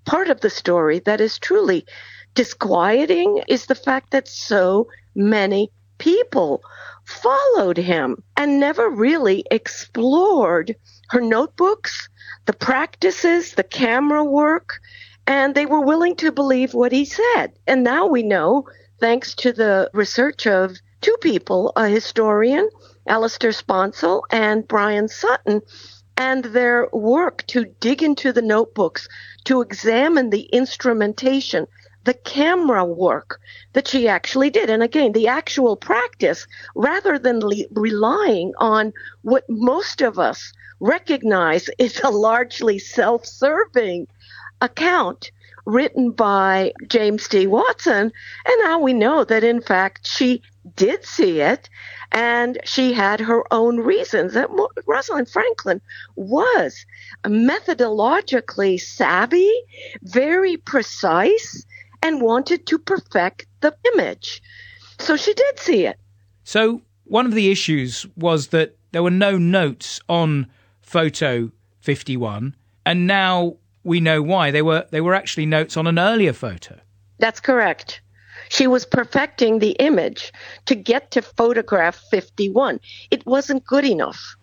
part of the story that is truly disquieting is the fact that so many people followed him and never really explored her notebooks, the practices, the camera work, and they were willing to believe what he said. And now we know, thanks to the research of two people, a historian, Alistair Sponsel, and Brian Sutton, and their work to dig into the notebooks, to examine the instrumentation, the camera work that she actually did. And again, the actual practice, rather than relying on what most of us recognize is a largely self-serving account written by James D. Watson. And now we know that, in fact, she did see it, and she had her own reasons. That Rosalind Franklin was methodologically savvy, very precise, and wanted to perfect the image. So she did see it. So one of the issues was that there were no notes on photo 51, and now we know why. They were actually notes on an earlier photo. That's correct. She was perfecting the image to get to photograph 51. It wasn't good enough.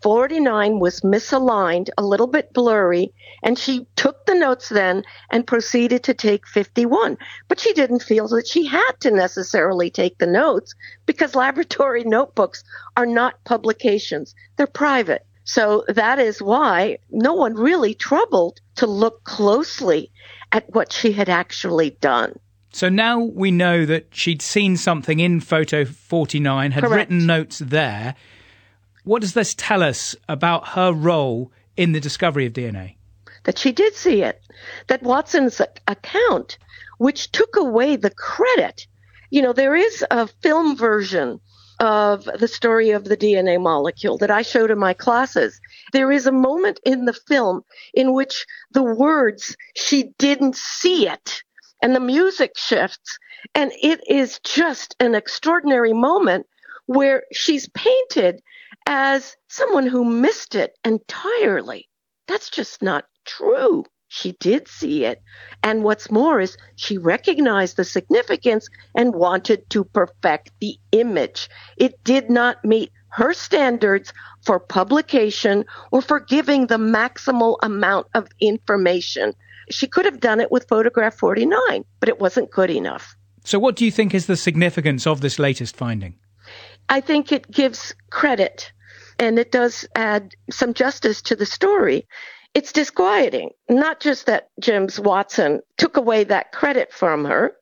49 was misaligned, a little bit blurry, and she took the notes then and proceeded to take 51. But she didn't feel that she had to necessarily take the notes because laboratory notebooks are not publications. They're private. So that is why no one really troubled to look closely at what she had actually done. So now we know that she'd seen something in photo 49, had Correct. written notes there. What does this tell us about her role in the discovery of DNA? That she did see it. That Watson's account, which took away the credit. You know, there is a film version of the story of the DNA molecule that I showed in my classes. There is a moment in the film in which the words, "she didn't see it," and the music shifts, and it is just an extraordinary moment where she's painted as someone who missed it entirely. That's just not true. She did see it. And what's more is she recognized the significance and wanted to perfect the image. It did not meet her standards for publication or for giving the maximal amount of information. She could have done it with photograph 49, but it wasn't good enough. So what do you think is the significance of this latest finding? I think it gives credit, and it does add some justice to the story. It's disquieting, not just that James Watson took away that credit from her.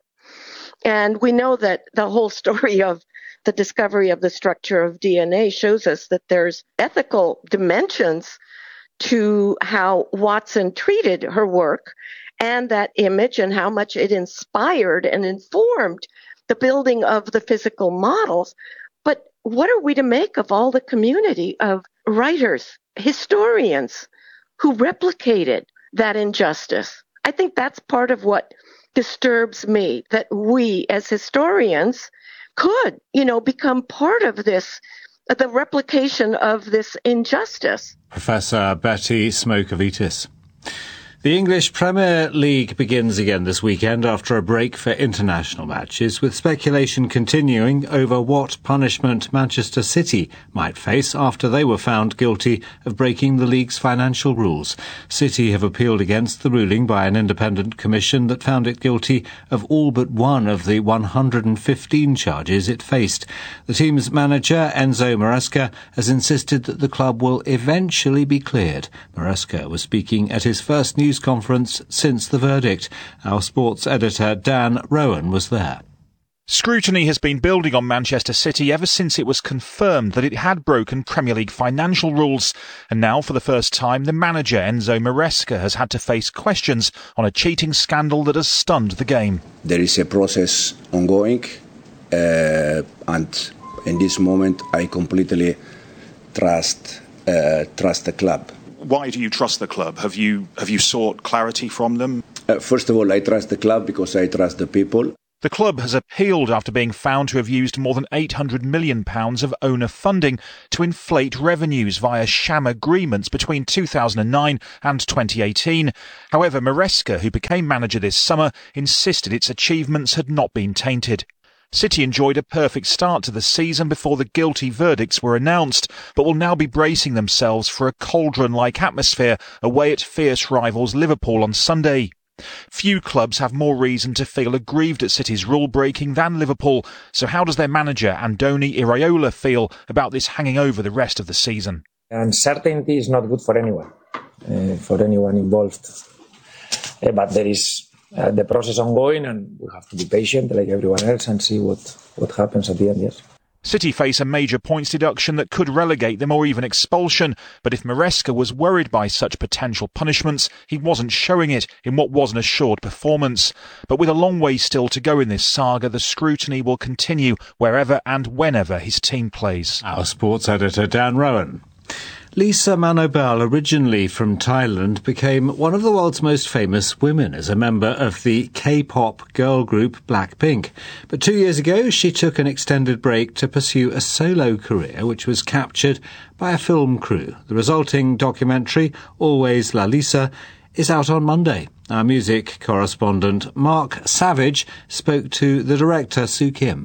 And we know that the whole story of the discovery of the structure of DNA shows us that there's ethical dimensions to how Watson treated her work and that image and how much it inspired and informed the building of the physical models. But what are we to make of all the community of writers, historians who replicated that injustice? I think that's part of what disturbs me, that we as historians could, become part of this, the replication of this injustice. Professor Betty Smokovitis. The English Premier League begins again this weekend after a break for international matches, with speculation continuing over what punishment Manchester City might face after they were found guilty of breaking the league's financial rules. City have appealed against the ruling by an independent commission that found it guilty of all but one of the 115 charges it faced. The team's manager, Enzo Maresca, has insisted that the club will eventually be cleared. Maresca was speaking at his first news conference since the verdict. Our sports editor Dan Rowan was there. Scrutiny has been building on Manchester City ever since it was confirmed that it had broken Premier League financial rules. And now, for the first time, the manager, Enzo Maresca, has had to face questions on a cheating scandal that has stunned the game. There is a process ongoing, and in this moment I completely trust the club. Why do you trust the club? Have you sought clarity from them? First of all, I trust the club because I trust the people. The club has appealed after being found to have used more than £800 million of owner funding to inflate revenues via sham agreements between 2009 and 2018. However, Maresca, who became manager this summer, insisted its achievements had not been tainted. City enjoyed a perfect start to the season before the guilty verdicts were announced, but will now be bracing themselves for a cauldron-like atmosphere away at fierce rivals Liverpool on Sunday. Few clubs have more reason to feel aggrieved at City's rule-breaking than Liverpool, so how does their manager Andoni Iraola feel about this hanging over the rest of the season? Uncertainty is not good for anyone involved. But there is the process ongoing, and we have to be patient like everyone else and see what happens at the end, yes. City face a major points deduction that could relegate them or even expulsion, but if Maresca was worried by such potential punishments, he wasn't showing it in what was an assured performance. But with a long way still to go in this saga, the scrutiny will continue wherever and whenever his team plays. Our sports editor Dan Rowan. Lisa Manobel, originally from Thailand, became one of the world's most famous women as a member of the K-pop girl group Blackpink. But 2 years ago, she took an extended break to pursue a solo career, which was captured by a film crew. The resulting documentary, Always La Lisa, is out on Monday. Our music correspondent Mark Savage spoke to the director Soo Kim.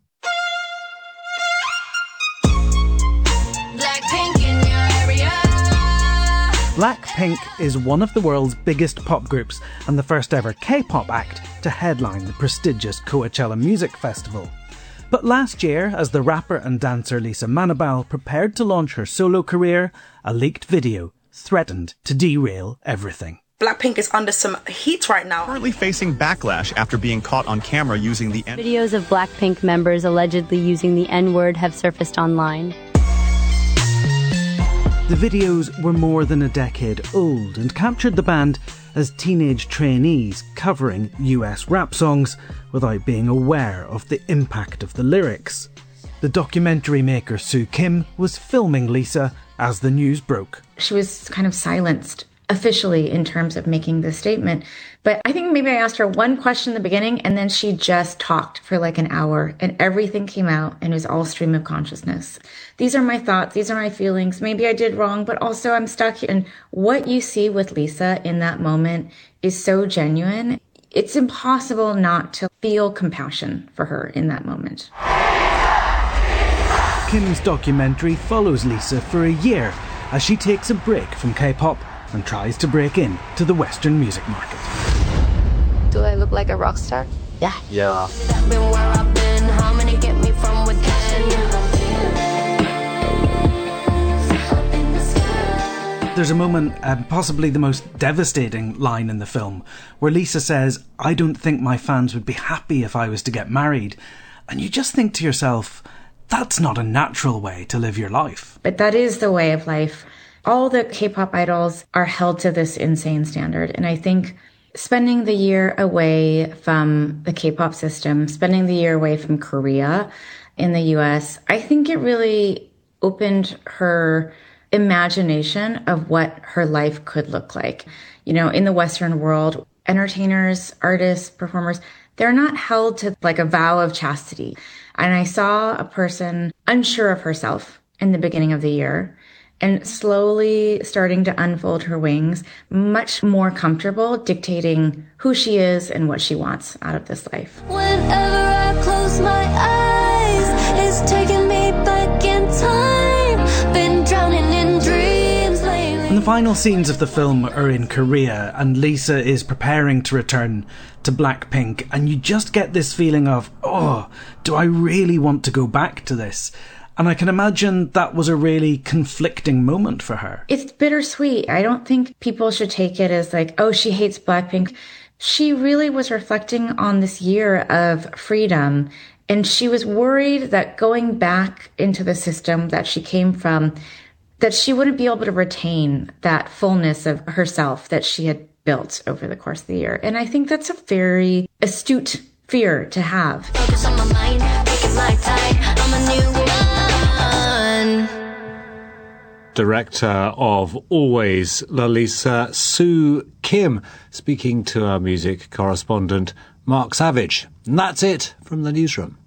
Blackpink is one of the world's biggest pop groups and the first ever K-pop act to headline the prestigious Coachella Music Festival. But last year, as the rapper and dancer Lisa Manobel prepared to launch her solo career, a leaked video threatened to derail everything. Blackpink is under some heat right now. Currently facing backlash after being caught on camera using the N-word. Videos of Blackpink members allegedly using the N-word have surfaced online. The videos were more than a decade old and captured the band as teenage trainees covering US rap songs without being aware of the impact of the lyrics. The documentary maker Soo Kim was filming Lisa as the news broke. She was kind of silenced officially in terms of making this statement. But I think maybe I asked her one question in the beginning and then she just talked for like an hour and everything came out and it was all stream of consciousness. These are my thoughts. These are my feelings. Maybe I did wrong, but also I'm stuck here. And what you see with Lisa in that moment is so genuine. It's impossible not to feel compassion for her in that moment. Kim's documentary follows Lisa for a year as she takes a break from K-pop and tries to break in to the Western music market. Do I look like a rock star? Yeah. There's a moment, possibly the most devastating line in the film, where Lisa says, "I don't think my fans would be happy if I was to get married." And you just think to yourself, that's not a natural way to live your life. But that is the way of life. All the K-pop idols are held to this insane standard. And I think spending the year away from the K-pop system, spending the year away from Korea in the US, I think it really opened her imagination of what her life could look like. You know, in the Western world, entertainers, artists, performers, they're not held to like a vow of chastity. And I saw a person unsure of herself in the beginning of the year and slowly starting to unfold her wings, much more comfortable dictating who she is and what she wants out of this life. Whenever I close my eyes, it's taking me back in time. Been drowning in dreams lately. And the final scenes of the film are in Korea, and Lisa is preparing to return to Blackpink, and you just get this feeling of, oh, do I really want to go back to this? And I can imagine that was a really conflicting moment for her. It's bittersweet. I don't think people should take it as like, oh, she hates Blackpink. She really was reflecting on this year of freedom. And she was worried that going back into the system that she came from, that she wouldn't be able to retain that fullness of herself that she had built over the course of the year. And I think that's a very astute fear to have. Focus on my mind, making my tide. I'm a new woman. director of Always, Lalisa Sue Kim, speaking to our music correspondent, Mark Savage. And that's it from the newsroom.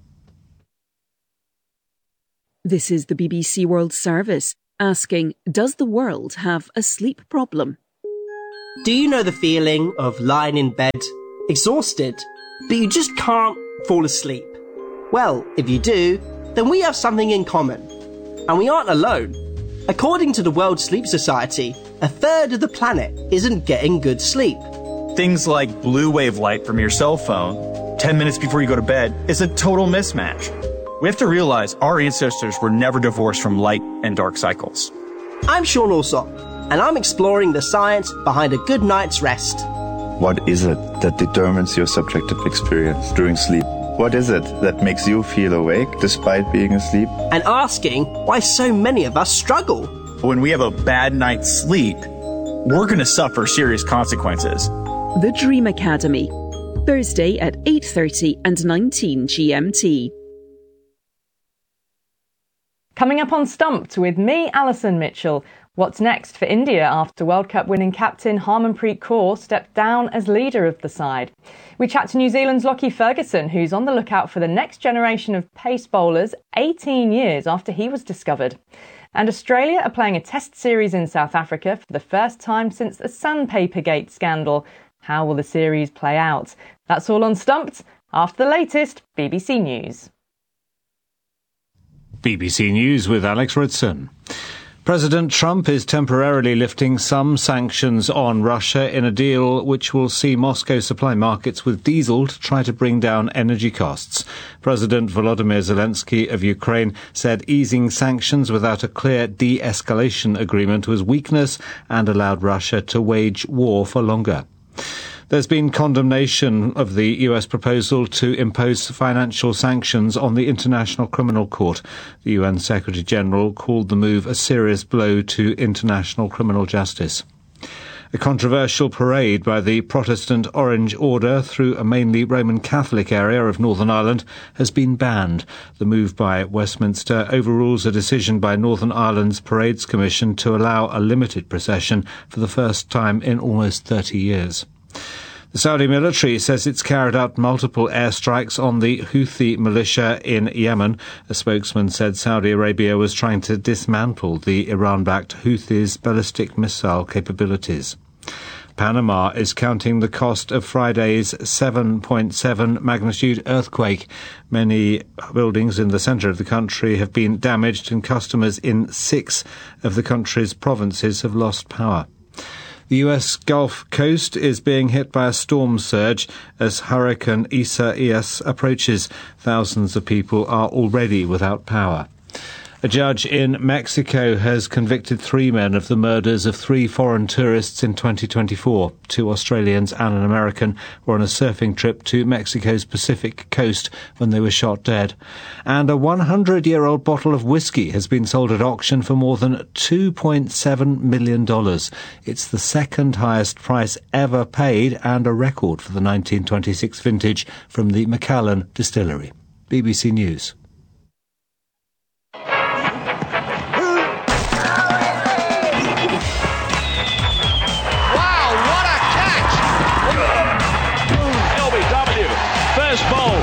This is the BBC World Service, asking, does the world have a sleep problem? Do you know the feeling of lying in bed, exhausted, but you just can't fall asleep? Well, if you do, then we have something in common. And we aren't alone. According to the World Sleep Society, a third of the planet isn't getting good sleep. Things like blue wave light from your cell phone 10 minutes before you go to bed is a total mismatch. We have to realize our ancestors were never divorced from light and dark cycles. I'm Sean Alsop, and I'm exploring the science behind a good night's rest. What is it that determines your subjective experience during sleep? What is it that makes you feel awake despite being asleep? And asking why so many of us struggle. When we have a bad night's sleep, we're going to suffer serious consequences. The Dream Academy, Thursday at 8:30 and 19 GMT. Coming up on Stumped with me, Alison Mitchell. What's next for India after World Cup winning captain Harmanpreet Kaur stepped down as leader of the side? We chat to New Zealand's Lockie Ferguson, who's on the lookout for the next generation of pace bowlers 18 years after he was discovered. And Australia are playing a test series in South Africa for the first time since the Sandpapergate scandal. How will the series play out? That's all on Stumped after the latest BBC News. BBC News with Alex Ridson. President Trump is temporarily lifting some sanctions on Russia in a deal which will see Moscow supply markets with diesel to try to bring down energy costs. President Volodymyr Zelensky of Ukraine said easing sanctions without a clear de-escalation agreement was weakness and allowed Russia to wage war for longer. There's been condemnation of the US proposal to impose financial sanctions on the International Criminal Court. The UN Secretary-General called the move a serious blow to international criminal justice. A controversial parade by the Protestant Orange Order through a mainly Roman Catholic area of Northern Ireland has been banned. The move by Westminster overrules a decision by Northern Ireland's Parades Commission to allow a limited procession for the first time in almost 30 years. The Saudi military says it's carried out multiple airstrikes on the Houthi militia in Yemen. A spokesman said Saudi Arabia was trying to dismantle the Iran-backed Houthis' ballistic missile capabilities. Panama is counting the cost of Friday's 7.7 magnitude earthquake. Many buildings in the centre of the country have been damaged and customers in 6 of the country's provinces have lost power. The US Gulf Coast is being hit by a storm surge as Hurricane Isaias approaches. Thousands of people are already without power. A judge in Mexico has convicted 3 men of the murders of 3 foreign tourists in 2024. 2 Australians and an American were on a surfing trip to Mexico's Pacific coast when they were shot dead. And a 100-year-old bottle of whiskey has been sold at auction for more than $2.7 million. It's the second highest price ever paid and a record for the 1926 vintage from the Macallan distillery. BBC News. First ball.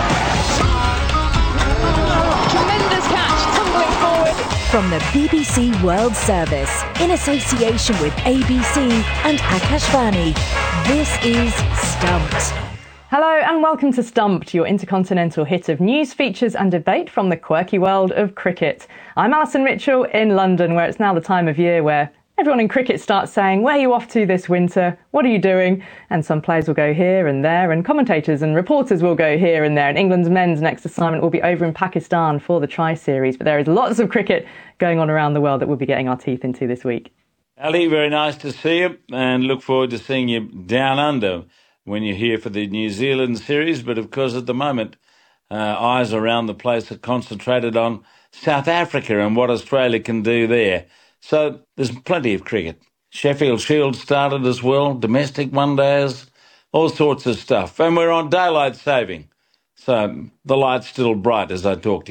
Tremendous catch, tumbling forward. From the BBC World Service, in association with ABC and Akashvani, this is Stumped. Hello and welcome to Stumped, your intercontinental hit of news, features and debate from the quirky world of cricket. I'm Alison Mitchell in London, where it's now the time of year where everyone in cricket starts saying, where are you off to this winter? What are you doing? And some players will go here and there, and commentators and reporters will go here and there. And England's men's next assignment will be over in Pakistan for the Tri-Series. But there is lots of cricket going on around the world that we'll be getting our teeth into this week. Ali, very nice to see you, and look forward to seeing you down under when you're here for the New Zealand series. But of course, at the moment, eyes around the place are concentrated on South Africa and what Australia can do there. So there's plenty of cricket. Sheffield Shield started as well, domestic one-days, all sorts of stuff. And we're on daylight saving. So the light's still bright as I talk to you.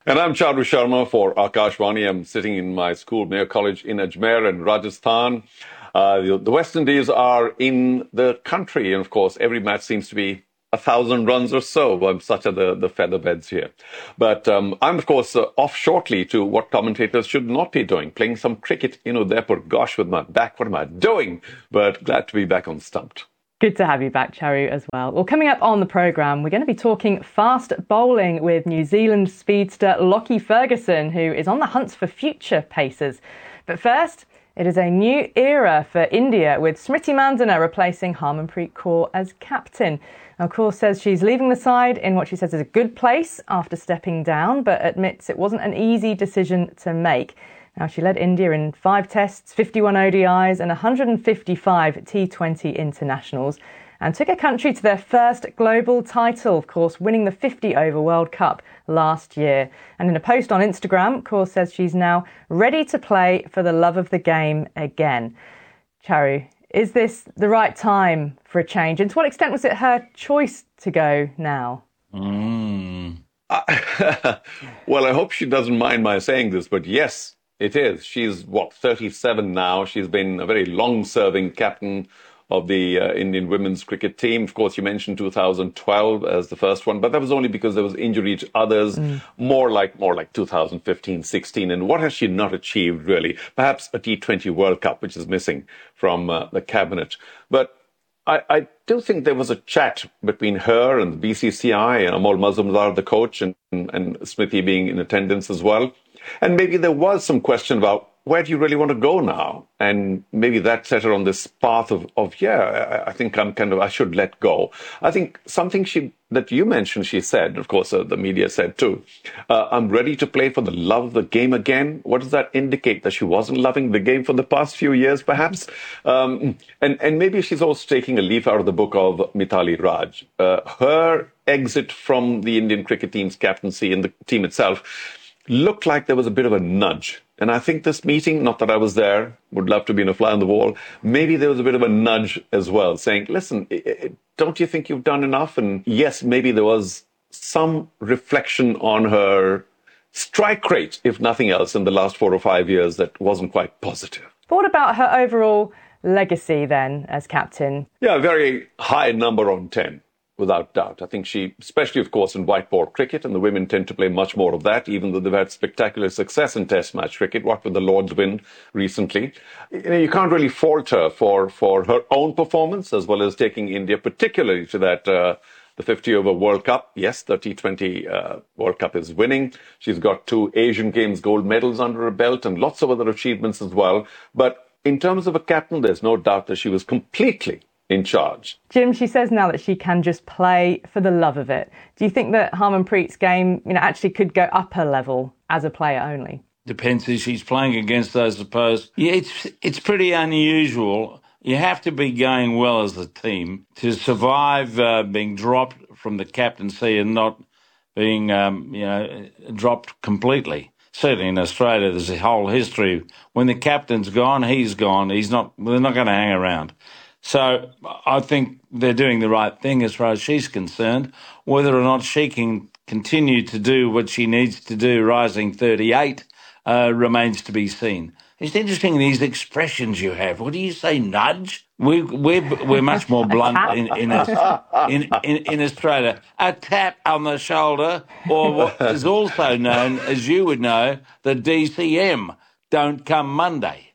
And I'm Charu Sharma for Akashvani. I'm sitting in my school, Mayo College in Ajmer in Rajasthan. The West Indies are in the country, and of course, every match seems to be 1,000 runs or so. Such are the feather beds here. But I'm, of course, off shortly to what commentators should not be doing, playing some cricket in Udaipur. Gosh, with my back, what am I doing? But glad to be back on Stumped. Good to have you back, Charu, as well. Well, coming up on the programme, we're going to be talking fast bowling with New Zealand speedster Lockie Ferguson, who is on the hunt for future pacers. But first, it is a new era for India, with Smriti Mandhana replacing Harmanpreet Kaur as captain. Now, Kaur says she's leaving the side in what she says is a good place after stepping down, but admits it wasn't an easy decision to make. Now, she led India in 5 tests, 51 ODIs and 155 T20 internationals and took her country to their first global title, of course, winning the 50-over World Cup last year. And in a post on Instagram, Kaur says she's now ready to play for the love of the game again. Charu, is this the right time for a change? And to what extent was it her choice to go now? Well, I hope she doesn't mind my saying this, but yes, it is. She's, 37 now. She's been a very long-serving captain of the Indian women's cricket team. Of course, you mentioned 2012 as the first one, but that was only because there was injury to others, more like 2015-16. And what has she not achieved, really? Perhaps a T20 World Cup, which is missing from the cabinet. But I do think there was a chat between her and the BCCI, and Amol Mazumdar, the coach, and Smriti being in attendance as well. And maybe there was some question about, where do you really want to go now? And maybe that set her on this path of I think I should let go. I think something that you mentioned, she said, of course, the media said too, I'm ready to play for the love of the game again. What does that indicate? That she wasn't loving the game for the past few years, perhaps? And maybe she's also taking a leaf out of the book of Mithali Raj. Her exit from the Indian cricket team's captaincy and the team itself looked like there was a bit of a nudge. And I think this meeting, not that I was there, would love to be a fly on the wall, maybe there was a bit of a nudge as well, saying, listen, don't you think you've done enough? And yes, maybe there was some reflection on her strike rate, if nothing else, in the last 4 or 5 years that wasn't quite positive. But what about her overall legacy then as captain? Yeah, a very high number on 10. Without doubt. I think she, especially, of course, in white ball cricket, and the women tend to play much more of that, even though they've had spectacular success in test match cricket, what with the Lord's win recently. You can't really fault her for her own performance, as well as taking India particularly to that the 50-over World Cup. Yes, the T20 World Cup is winning. She's got 2 Asian Games gold medals under her belt and lots of other achievements as well. But in terms of a captain, there's no doubt that she was completely in charge. Jim, she says now that she can just play for the love of it. Do you think that Harmanpreet's game, actually could go up a level as a player only? Depends who she's playing against, I suppose. Yeah, it's pretty unusual. You have to be going well as a team to survive being dropped from the captaincy and not being, dropped completely. Certainly in Australia, there's a whole history. When the captain's gone, he's gone. They're not going to hang around. So I think they're doing the right thing as far as she's concerned. Whether or not she can continue to do what she needs to do, rising 38, remains to be seen. It's interesting, these expressions you have. What do you say, nudge? We're much more blunt in Australia. A tap on the shoulder, or what is also known, as you would know, the DCM, don't come Monday.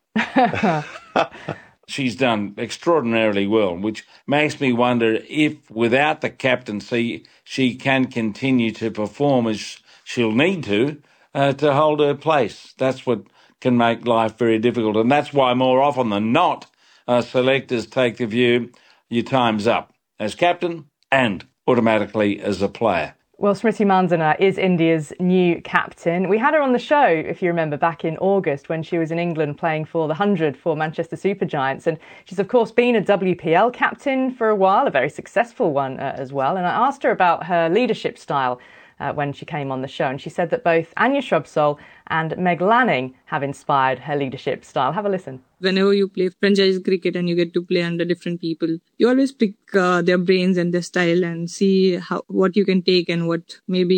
She's done extraordinarily well, which makes me wonder if without the captaincy she can continue to perform as she'll need to hold her place. That's what can make life very difficult. And that's why more often than not, selectors take the view, your time's up as captain and automatically as a player. Well, Smriti Mandhana is India's new captain. We had her on the show, if you remember, back in August when she was in England playing for the 100 for Manchester Supergiants. And she's, of course, been a WPL captain for a while, a very successful one as well. And I asked her about her leadership style when she came on the show. And she said that both Anya Shrubsole and Meg Lanning have inspired her leadership style. Have a listen. Whenever you play franchise cricket and you get to play under different people, you always pick their brains and their style and see what you can take and what maybe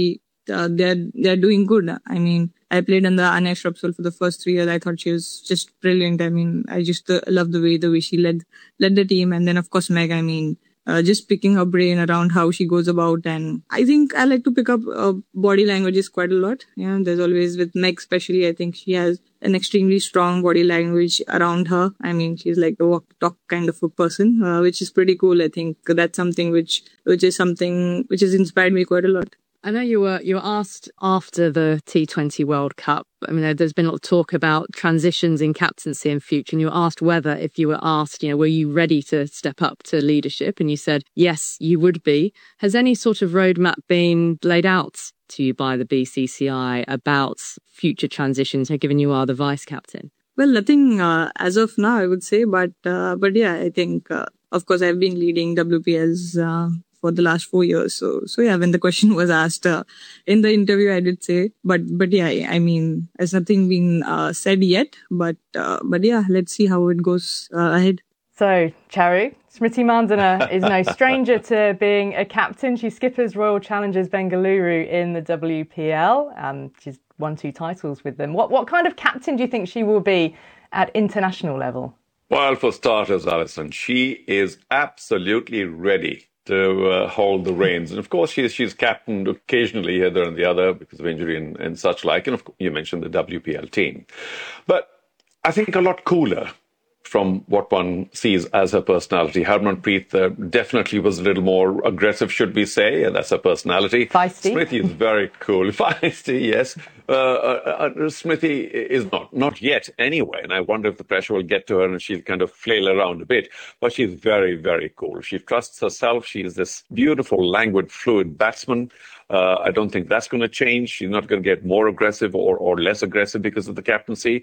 they're doing good. I mean, I played under Anya Shrubsole for the first 3 years. I thought she was just brilliant. I mean, I just love the way she led the team. And then, of course, Meg, I mean, just picking her brain around how she goes about. And I think I like to pick up body languages quite a lot. Yeah, there's always, with Meg especially, I think she has an extremely strong body language around her. I mean, she's like a walk-talk kind of a person, which is pretty cool. I think that's something which has inspired me quite a lot. I know you were asked after the T20 World Cup. I mean, there's been a lot of talk about transitions in captaincy and future, and you were asked whether, if you were asked, were you ready to step up to leadership? And you said, yes, you would be. Has any sort of roadmap been laid out to you by the BCCI about future transitions, given you are the vice captain? Well, nothing as of now, I would say, but yeah, I think, of course, I've been leading WPLs for the last 4 years. So yeah, when the question was asked in the interview, I did say, but yeah, I mean, there's nothing been said yet, but yeah, let's see how it goes ahead. So, Charu, Smriti Mandhana is no stranger to being a captain. She skippers Royal Challengers Bengaluru in the WPL. She's won 2 titles with them. What kind of captain do you think she will be at international level? Well, for starters, Alison, she is absolutely ready to hold the reins. And of course, she's captained occasionally here, there and the other because of injury and such like. And of course, you mentioned the WPL team. But I think a lot cooler from what one sees as her personality. Harmanpreet definitely was a little more aggressive, should we say, and that's her personality. Feisty. Smriti is very cool. Feisty, yes. Smriti is not yet anyway, and I wonder if the pressure will get to her and she'll kind of flail around a bit. But she's very, very cool. She trusts herself. She is this beautiful, languid, fluid batsman. I don't think that's going to change. She's not going to get more aggressive or less aggressive because of the captaincy.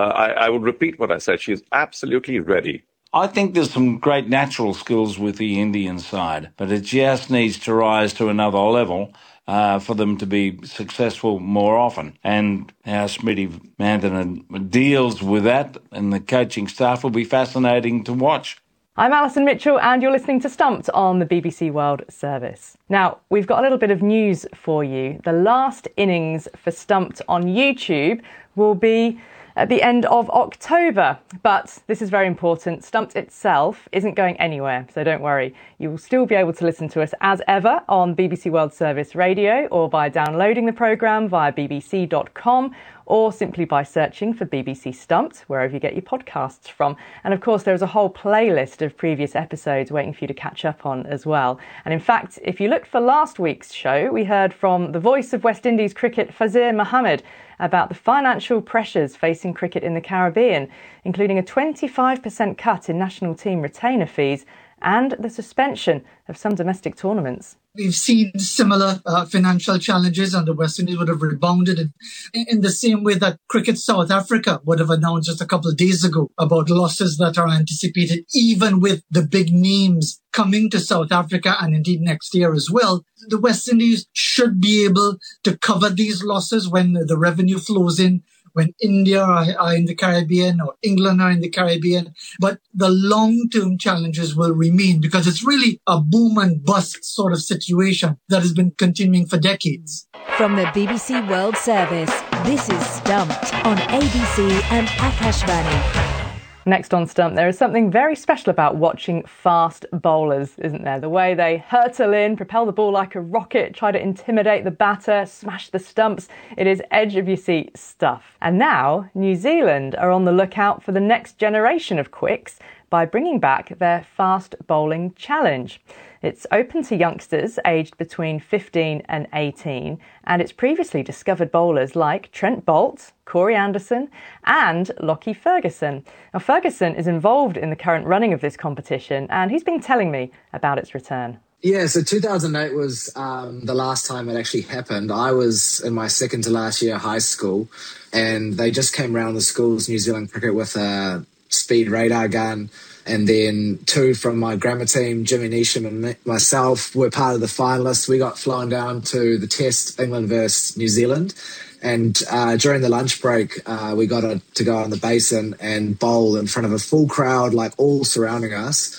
I would repeat what I said. She's absolutely ready. I think there's some great natural skills with the Indian side, but it just needs to rise to another level for them to be successful more often. And how Smriti Mandhana deals with that and the coaching staff will be fascinating to watch. I'm Alison Mitchell and you're listening to Stumped on the BBC World Service. Now, we've got a little bit of news for you. The last innings for Stumped on YouTube will be at the end of October. But this is very important. Stumped itself isn't going anywhere, so don't worry. You will still be able to listen to us as ever on BBC World Service Radio or by downloading the programme via bbc.com or simply by searching for BBC Stumped, wherever you get your podcasts from. And of course, there's a whole playlist of previous episodes waiting for you to catch up on as well. And in fact, if you looked for last week's show, we heard from the voice of West Indies cricket, Fazir Mohammed, about the financial pressures facing cricket in the Caribbean, including a 25% cut in national team retainer fees and the suspension of some domestic tournaments. We've seen similar financial challenges, and the West Indies would have rebounded in the same way that Cricket South Africa would have announced just a couple of days ago about losses that are anticipated, even with the big names coming to South Africa and indeed next year as well. The West Indies should be able to cover these losses when the revenue flows in, when India are in the Caribbean or England are in the Caribbean. But the long-term challenges will remain because it's really a boom and bust sort of situation that has been continuing for decades. From the BBC World Service, this is Stumped on ABC and Akashvani. Next on Stump, there is something very special about watching fast bowlers, isn't there? The way they hurtle in, propel the ball like a rocket, try to intimidate the batter, smash the stumps. It is edge-of-your-seat stuff. And now, New Zealand are on the lookout for the next generation of quicks by bringing back their fast bowling challenge. It's open to youngsters aged between 15 and 18, and it's previously discovered bowlers like Trent Boult, Corey Anderson and Lockie Ferguson. Now, Ferguson is involved in the current running of this competition, and he's been telling me about its return. Yeah, so 2008 was the last time it actually happened. I was in my second to last year of high school, and they just came around the schools, New Zealand Cricket, with a speed radar gun. And then 2 from my grammar team, Jimmy Neesham and myself, were part of the finalists. We got flown down to the test, England versus New Zealand. And during the lunch break, we got to go on the basin and bowl in front of a full crowd, like all surrounding us.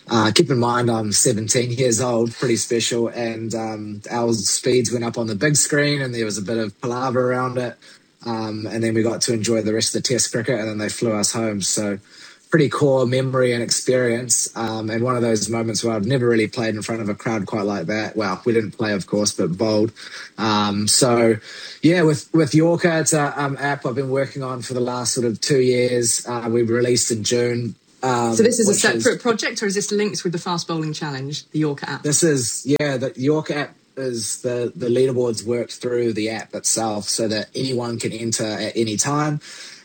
Keep in mind, I'm 17 years old, pretty special, and our speeds went up on the big screen, and there was a bit of palaver around it. And then we got to enjoy the rest of the Test cricket, and then they flew us home. So pretty core memory and experience, and one of those moments where I've never really played in front of a crowd quite like that. Well, we didn't play, of course, but bowled. So, yeah, with Yorker, it's an app I've been working on for the last sort of 2 years. We've released in June. So this is a separate project, or is this linked with the Fast Bowling Challenge, the Yorker app? This is, the Yorker app is the leaderboards work through the app itself so that anyone can enter at any time.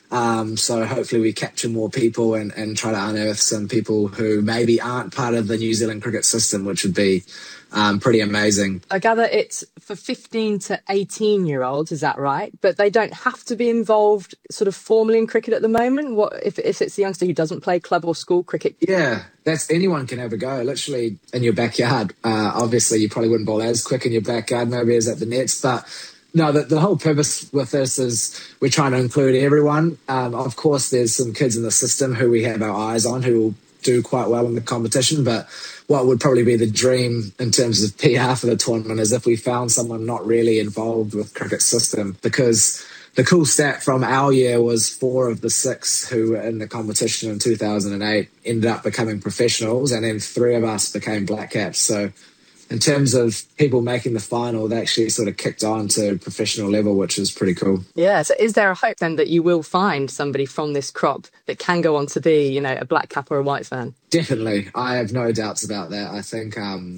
So hopefully we capture more people and try to unearth some people who maybe aren't part of the New Zealand cricket system, which would be pretty amazing. I gather it's for 15 to 18-year-olds, is that right? But they don't have to be involved sort of formally in cricket at the moment? What if it's a youngster who doesn't play club or school cricket? Yeah, anyone can have a go, literally in your backyard. Obviously, you probably wouldn't bowl as quick in your backyard, maybe as at the nets, but no, the whole purpose with this is we're trying to include everyone. Of course, there's some kids in the system who we have our eyes on who will do quite well in the competition, but what would probably be the dream in terms of PR for the tournament is if we found someone not really involved with cricket system, because the cool stat from our year was 4 of the 6 who were in the competition in 2008 ended up becoming professionals, and then 3 of us became black caps. So in terms of people making the final, they actually sort of kicked on to professional level, which is pretty cool. Yeah, so is there a hope then that you will find somebody from this crop that can go on to be, a black cap or a white fan? Definitely. I have no doubts about that. I think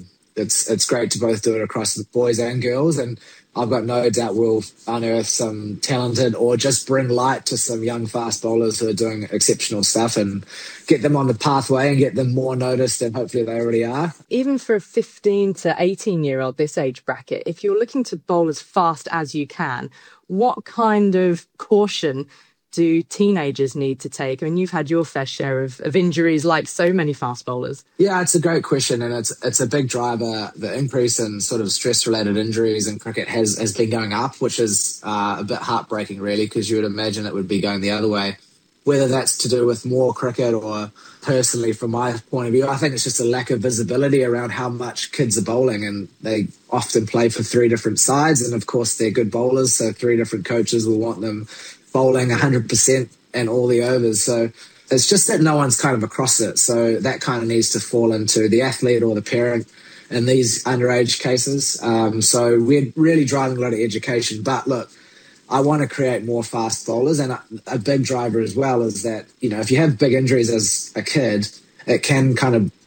it's great to both do it across the boys and girls, and I've got no doubt we'll unearth some talented or just bring light to some young fast bowlers who are doing exceptional stuff and get them on the pathway and get them more noticed than hopefully they already are. Even for a 15 to 18-year-old, this age bracket, if you're looking to bowl as fast as you can, what kind of caution do teenagers need to take? I mean, you've had your fair share of injuries like so many fast bowlers. Yeah, it's a great question, and it's a big driver. The increase in sort of stress-related injuries in cricket has been going up, which is a bit heartbreaking, really, because you would imagine it would be going the other way. Whether that's to do with more cricket or personally, from my point of view, I think it's just a lack of visibility around how much kids are bowling, and they often play for 3 different sides, and of course they're good bowlers, so 3 different coaches will want them bowling 100% and all the overs. So it's just that no one's kind of across it. So that kind of needs to fall into the athlete or the parent in these underage cases. So we're really driving a lot of education. But look, I want to create more fast bowlers. And a big driver as well is that, if you have big injuries as a kid, it can kind of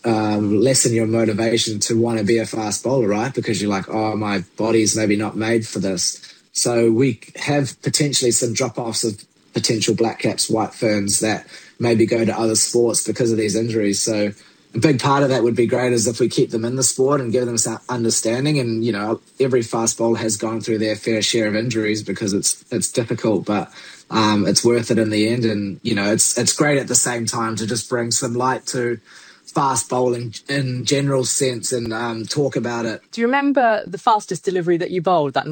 lessen your motivation to want to be a fast bowler, right? Because you're like, oh, my body's maybe not made for this. So we have potentially some drop-offs of potential black caps, white ferns that maybe go to other sports because of these injuries. So a big part of that would be great is if we keep them in the sport and give them some understanding. And, every fast bowler has gone through their fair share of injuries because it's difficult, but it's worth it in the end. And, it's great at the same time to just bring some light to fast bowling in general sense and talk about it. Do you remember the fastest delivery that you bowled, that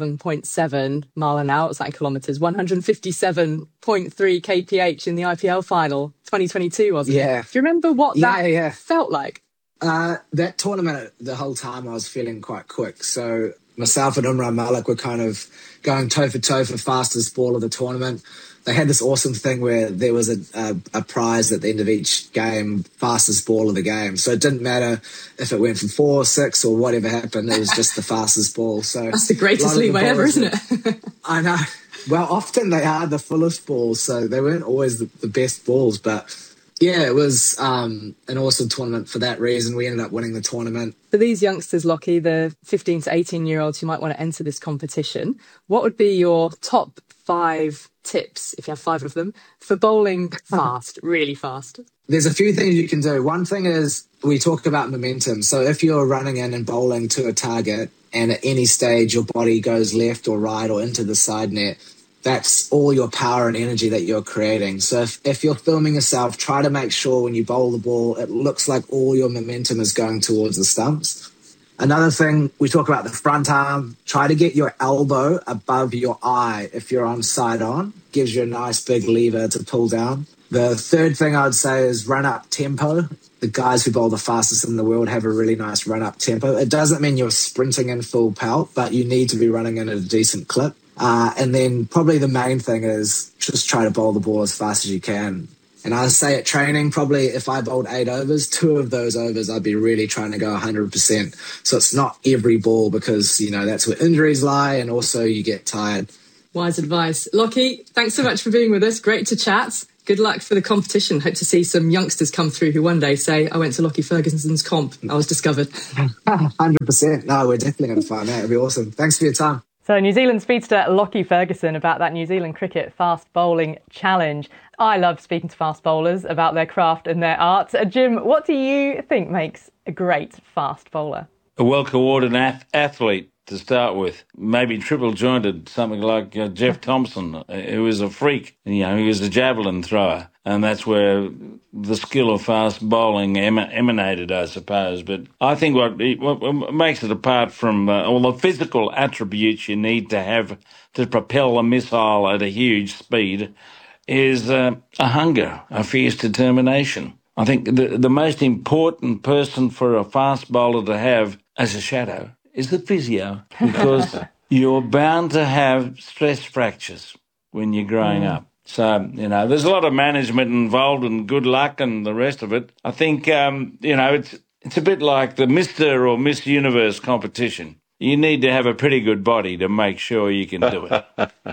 97.7 mile an hour, what's that in kilometres, 157.3 kph in the IPL final 2022, wasn't it? Yeah. Do you remember what that felt like? That tournament, the whole time I was feeling quite quick. So myself and Umran Malik were kind of going toe for toe for fastest ball of the tournament. They had this awesome thing where there was a prize at the end of each game, fastest ball of the game. So it didn't matter if it went from 4 or 6 or whatever happened, it was just the fastest ball. So that's the greatest leeway ever, isn't it? I know. Well, often they are the fullest balls, so they weren't always the best balls. But yeah, it was an awesome tournament for that reason. We ended up winning the tournament. For these youngsters, Lockie, the 15 to 18-year-olds who might want to enter this competition, what would be your top 5 tips, if you have 5 of them, for bowling fast, really fast? There's a few things you can do. One thing is we talk about momentum. So if you're running in and bowling to a target and at any stage your body goes left or right or into the side net, that's all your power and energy that you're creating. So if you're filming yourself, try to make sure when you bowl the ball, it looks like all your momentum is going towards the stumps. Another thing, we talk about the front arm. Try to get your elbow above your eye if you're on side on. Gives you a nice big lever to pull down. The third thing I'd say is run up tempo. the guys who bowl the fastest in the world have a really nice run-up tempo. It doesn't mean you're sprinting in full pelt, but you need to be running in at a decent clip. And then probably the main thing is just try to bowl the ball as fast as you can. And I say at training, probably if I bowled 8 overs, 2 of those overs, I'd be really trying to go 100%. So it's not every ball because, you know, that's where injuries lie and also you get tired. Wise advice. Lockie, thanks so much for being with us. Great to chat. Good luck for the competition. Hope to see some youngsters come through who one day say, I went to Lockie Ferguson's comp. I was discovered. 100%. No, we're definitely going to find out. It'll be awesome. Thanks for your time. So New Zealand speedster Lockie Ferguson about that New Zealand cricket fast bowling challenge. I love speaking to fast bowlers about their craft and their art. Jim, what do you think makes a great fast bowler? A well-coordinated athlete to start with. Maybe triple-jointed, something like Jeff Thompson, who was a freak. You know, he was a javelin thrower. And that's where the skill of fast bowling emanated, I suppose. But I think what makes it apart from all the physical attributes you need to have to propel a missile at a huge speed is a hunger, a fierce determination. I think the most important person for a fast bowler to have as a shadow is the physio, because you're bound to have stress fractures when you're growing up. So, you know, there's a lot of management involved and good luck and the rest of it. I think, you know, it's a bit like the Mr. or Miss Universe competition. You need to have a pretty good body to make sure you can do it.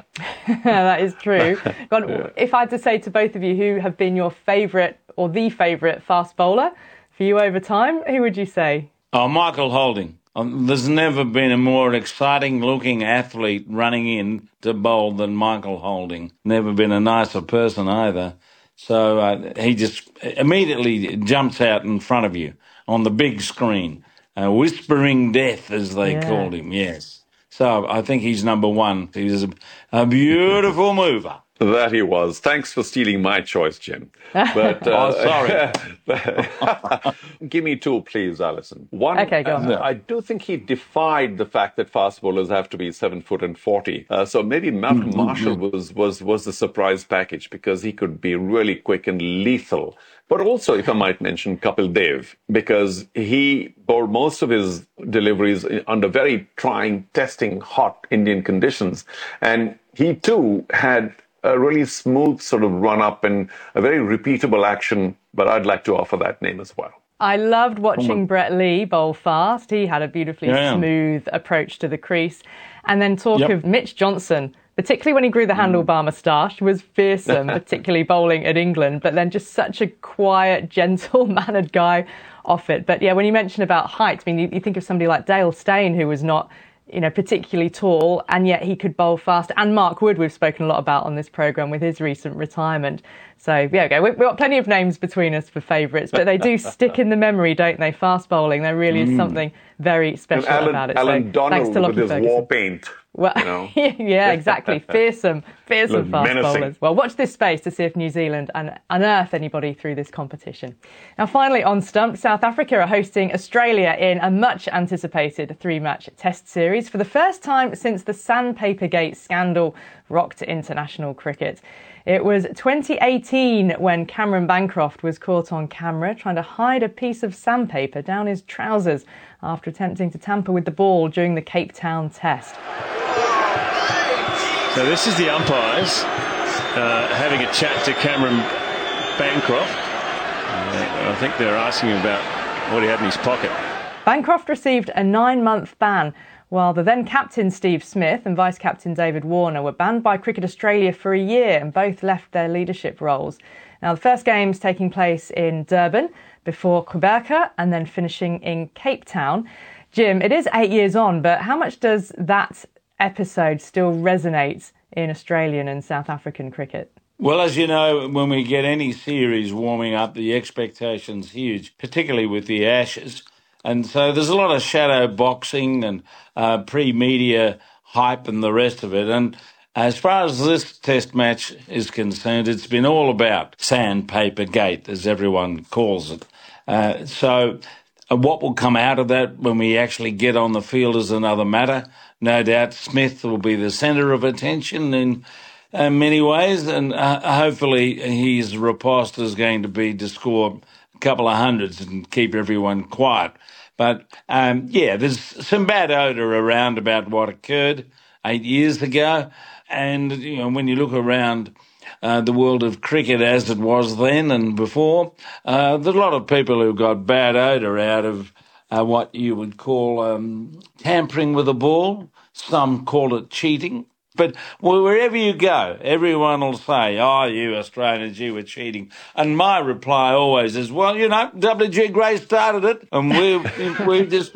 That is true. God, if I had to say to both of you who have been your favourite or the favourite fast bowler for you over time, who would you say? Oh, Michael Holding. There's never been a more exciting-looking athlete running in to bowl than Michael Holding. Never been a nicer person either. So he just immediately jumps out in front of you on the big screen. Whispering Death, as they called him, yes. So I think he's number one. He was a beautiful mover. That he was. Thanks for stealing my choice, Jim. But, sorry. Give me 2, please, Alison. One, okay, go on. I do think he defied the fact that fast bowlers have to be 7'40". So maybe Malcolm Marshall was the surprise package because he could be really quick and lethal. But also, if I might mention, Kapil Dev, because he bowled most of his deliveries under very trying, testing, hot Indian conditions. And he, too, had a really smooth sort of run-up and a very repeatable action, but I'd like to offer that name as well. I loved watching Brett Lee bowl fast. He had a beautifully smooth approach to the crease. And then talk of Mitch Johnson, particularly when he grew the handlebar moustache, was fearsome, particularly bowling at England, but then just such a quiet, gentle-mannered guy off it. But yeah, when you mention about height, I mean, you think of somebody like Dale Steyn, who was not, you know, particularly tall, and yet he could bowl fast. And Mark Wood, we've spoken a lot about on this programme with his recent retirement. So, yeah, okay, we've got plenty of names between us for favourites, but they do stick in the memory, don't they? Fast bowling, there really is something very special about it. Alan Donald with his war paint. Well, you know. Yeah, exactly. Fearsome fast menacing bowlers. Well, watch this space to see if New Zealand unearth anybody through this competition. Now, finally on Stump, South Africa are hosting Australia in a much-anticipated 3-match test series for the first time since the Sandpaper Gate scandal rocked international cricket. It was 2018 when Cameron Bancroft was caught on camera trying to hide a piece of sandpaper down his trousers after attempting to tamper with the ball during the Cape Town test. So this is the umpires having a chat to Cameron Bancroft. I think they're asking him about what he had in his pocket. Bancroft received a 9-month ban, while the then captain Steve Smith and vice-captain David Warner were banned by Cricket Australia for a year and both left their leadership roles. Now, the first game's taking place in Durban before Gqeberha and then finishing in Cape Town. Jim, it is 8 years on, but how much does that episode still resonate in Australian and South African cricket? Well, as you know, when we get any series warming up, the expectation's huge, particularly with the Ashes. And so there's a lot of shadow boxing and pre-media hype and the rest of it. And as far as this test match is concerned, it's been all about Sandpaper Gate, as everyone calls it. So what will come out of that when we actually get on the field is another matter. No doubt Smith will be the centre of attention in many ways, and hopefully his riposte is going to be to score a couple of hundreds and keep everyone quiet. But, there's some bad odour around about what occurred 8 years ago. And, when you look around the world of cricket as it was then and before, there's a lot of people who got bad odour out of what you would call tampering with a ball. Some call it cheating. But wherever you go, everyone will say, "Oh, you Australians, you were cheating." And my reply always is, "Well, WG Gray started it, and we've just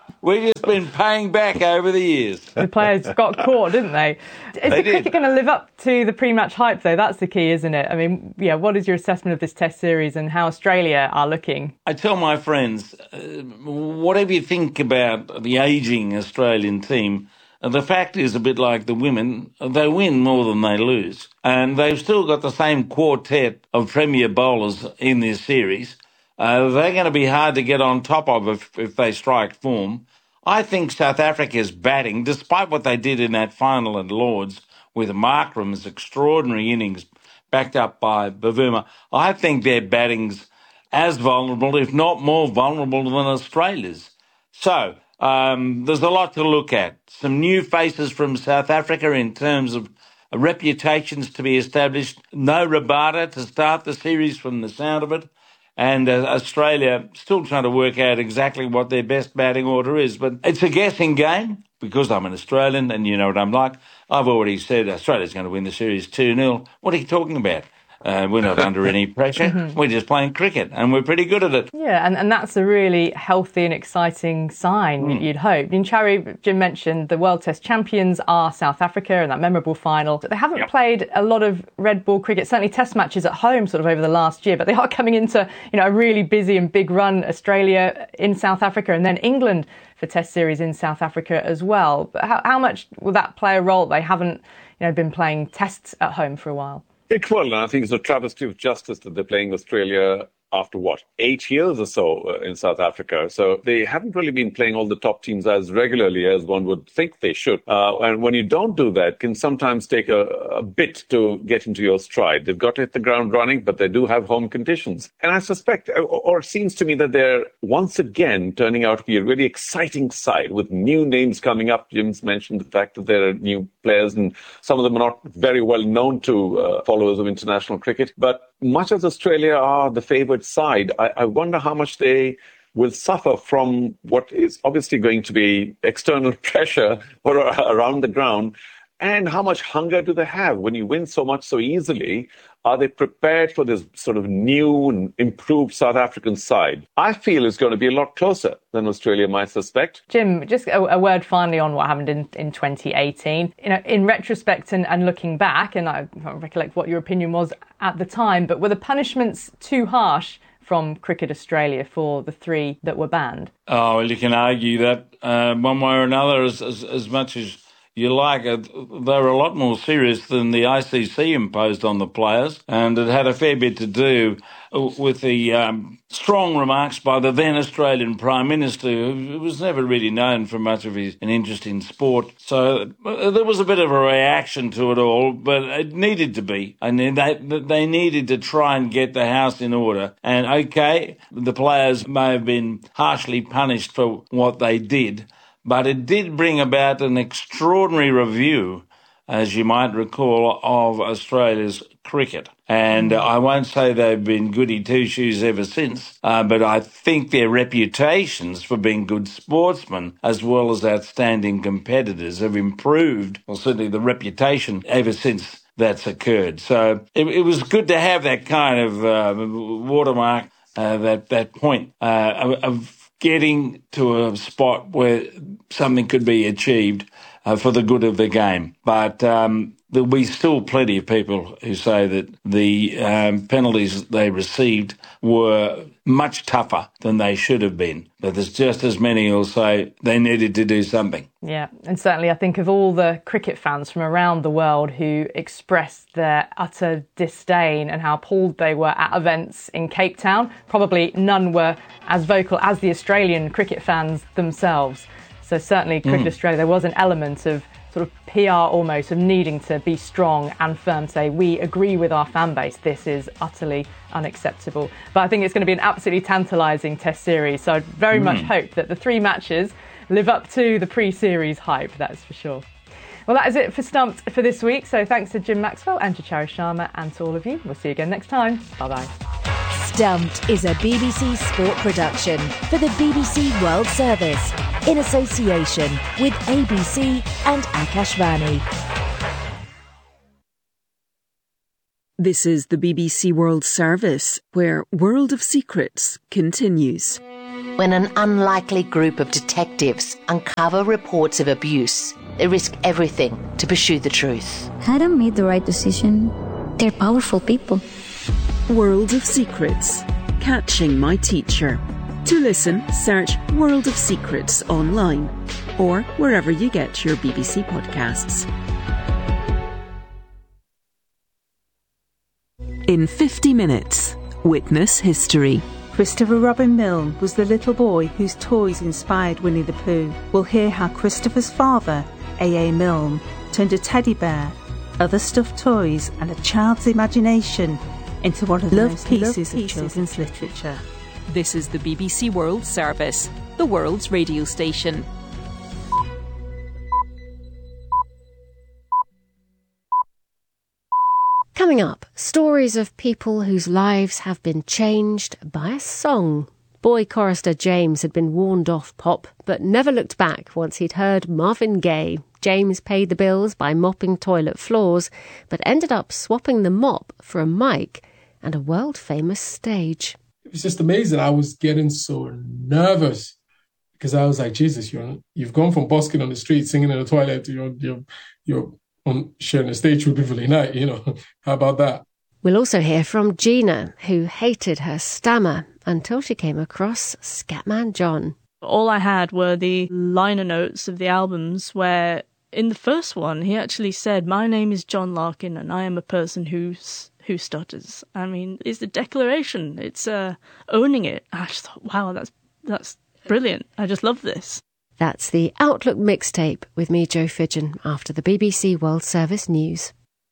been paying back over the years." The players got caught, didn't they? Is the cricket going to live up to the pre-match hype, though? That's the key, isn't it? I mean, what is your assessment of this Test series and how Australia are looking? I tell my friends, whatever you think about the ageing Australian team, the fact is a bit like the women, they win more than they lose. And they've still got the same quartet of premier bowlers in this series. They're going to be hard to get on top of if they strike form. I think South Africa's batting, despite what they did in that final at Lords with Markram's extraordinary innings backed up by Bavuma, I think their batting's as vulnerable, if not more vulnerable than Australia's. So, there's a lot to look at. Some new faces from South Africa in terms of reputations to be established. No Rabada to start the series from the sound of it. And Australia still trying to work out exactly what their best batting order is. But it's a guessing game because I'm an Australian and you know what I'm like. I've already said Australia's going to win the series 2-0. What are you talking about? We're not under any pressure. We're just playing cricket and we're pretty good at it. Yeah, and that's a really healthy and exciting sign, you'd hope. Nchari, Jim mentioned the World Test champions are South Africa in that memorable final. But they haven't played a lot of red ball cricket, certainly Test matches at home sort of over the last year, but they are coming into a really busy and big run. Australia in South Africa and then England for Test series in South Africa as well. But how much will that play a role? They haven't been playing tests at home for a while. It will, and I think it's a travesty of justice that they're playing Australia after 8 years or so in South Africa. So they haven't really been playing all the top teams as regularly as one would think they should. And when you don't do that, it can sometimes take a bit to get into your stride. They've got to hit the ground running, but they do have home conditions. And I suspect, or it seems to me that they're once again turning out to be a really exciting side with new names coming up. Jim's mentioned the fact that there are new players and some of them are not very well known to followers of international cricket. But much as Australia are the favoured side, I wonder how much they will suffer from what is obviously going to be external pressure around the ground. And how much hunger do they have? When you win so much so easily, are they prepared for this sort of new and improved South African side? I feel it's going to be a lot closer than Australia might suspect. Jim, just a word finally on what happened in 2018. In retrospect and looking back, and I can't recollect what your opinion was at the time, but were the punishments too harsh from Cricket Australia for the 3 that were banned? Oh, well, you can argue that one way or another as much as you like it. They were a lot more serious than the ICC imposed on the players, and it had a fair bit to do with the strong remarks by the then Australian Prime Minister, who was never really known for much of an interest in sport. So there was a bit of a reaction to it all, but it needed to be. And they needed to try and get the house in order. And okay, the players may have been harshly punished for what they did, but it did bring about an extraordinary review, as you might recall, of Australia's cricket. And I won't say they've been goody two-shoes ever since, but I think their reputations for being good sportsmen as well as outstanding competitors have improved, or certainly the reputation ever since that's occurred. So it was good to have that kind of watermark, that point of getting to a spot where something could be achieved for the good of the game. But there'll be still plenty of people who say that the penalties they received were much tougher than they should have been. But there's just as many who'll say they needed to do something. Yeah, and certainly I think of all the cricket fans from around the world who expressed their utter disdain and how appalled they were at events in Cape Town. Probably none were as vocal as the Australian cricket fans themselves. So certainly Cricket Australia, there was an element of sort of PR almost of needing to be strong and firm, say we agree with our fan base, this is utterly unacceptable. But I think it's going to be an absolutely tantalising Test series, so I very much hope that the 3 matches live up to the pre-series hype, that's for sure. Well, that is it for Stumped for this week, so thanks to Jim Maxwell and to Charis Sharma and to all of you. We'll see you again next time. Bye-bye. Stumped is a BBC Sport production for the BBC World Service in association with ABC and Akashvani. This is the BBC World Service, where World of Secrets continues. When an unlikely group of detectives uncover reports of abuse, they risk everything to pursue the truth. Hadn't made the right decision. They're powerful people. World of Secrets, Catching My Teacher. To listen, search World of Secrets online or wherever you get your BBC podcasts. In 50 minutes, witness history. Christopher Robin Milne was the little boy whose toys inspired Winnie the Pooh. We'll hear how Christopher's father, A.A. Milne, turned a teddy bear, other stuffed toys and a child's imagination into one of the most pieces of children's literature. This is the BBC World Service, the world's radio station. Coming up, stories of people whose lives have been changed by a song. Boy chorister James had been warned off pop, but never looked back once he'd heard Marvin Gaye. James paid the bills by mopping toilet floors, but ended up swapping the mop for a mic and a world-famous stage. It was just amazing. I was getting so nervous because I was like, Jesus, you've gone from busking on the street, singing in the toilet, to you're on sharing a stage with people tonight, How about that? We'll also hear from Gina, who hated her stammer until she came across Scatman John. All I had were the liner notes of the albums where in the first one he actually said, "My name is John Larkin and I am a person who stutters." I mean, it's the declaration. It's owning it. I just thought, wow, that's brilliant. I just love this. That's the Outlook mixtape with me, Jo Fidgen, after the BBC World Service News.